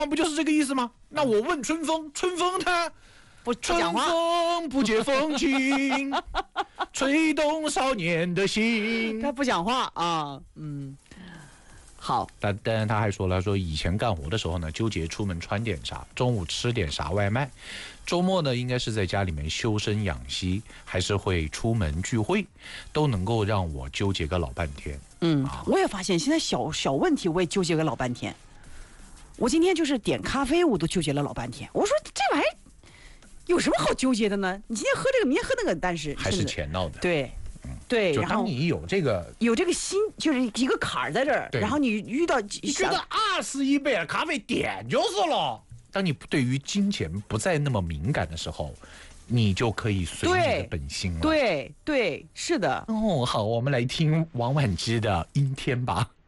不就是这个意思吗？那我问春风，春风他不讲话， 春风不解风情，吹动少年的心。 他不讲话啊，好。 但他还说了，说以前干活的时候呢，纠结出门穿点啥，中午吃点啥外卖，周末呢应该是在家里面修身养息，还是会出门聚会，都能够让我纠结个老半天。 我也发现现在小问题我也纠结个老半天。我今天就是点咖啡，我都纠结了老半天。我说这玩意儿有什么好纠结的呢？你今天喝这个，明天喝那个，但是还是钱闹的。 对。对， 就然后当你有这个心，就是一个坎儿在这儿，然后你遇到你觉得21杯的咖啡点就是了。当你对于金钱不再那么敏感的时候，你就可以随你的本心了。 对，是的。 好，我们来听王婉之的《阴天》吧。